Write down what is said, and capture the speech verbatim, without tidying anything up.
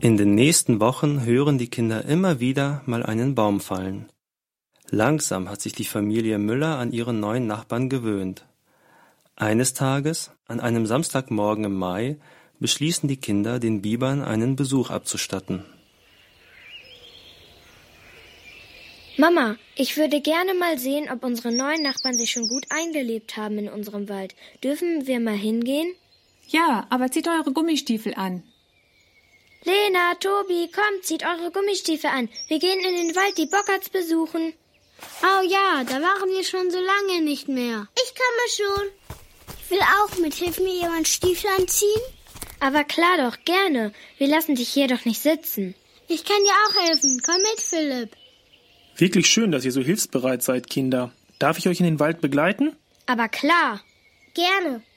In den nächsten Wochen hören die Kinder immer wieder mal einen Baum fallen. Langsam hat sich die Familie Müller an ihren neuen Nachbarn gewöhnt. Eines Tages, an einem Samstagmorgen im Mai, beschließen die Kinder, den Bibern einen Besuch abzustatten. Mama, ich würde gerne mal sehen, ob unsere neuen Nachbarn sich schon gut eingelebt haben in unserem Wald. Dürfen wir mal hingehen? Ja, aber zieht eure Gummistiefel an. Lena, Tobi, kommt, zieht eure Gummistiefel an. Wir gehen in den Wald die Bockerts besuchen. Oh ja, da waren wir schon so lange nicht mehr. Ich komme schon. Ich will auch mit. Hilft mir jemand Stiefel anziehen? Aber klar doch, gerne. Wir lassen dich hier doch nicht sitzen. Ich kann dir auch helfen. Komm mit, Philipp. Wirklich schön, dass ihr so hilfsbereit seid, Kinder. Darf ich euch in den Wald begleiten? Aber klar. Gerne.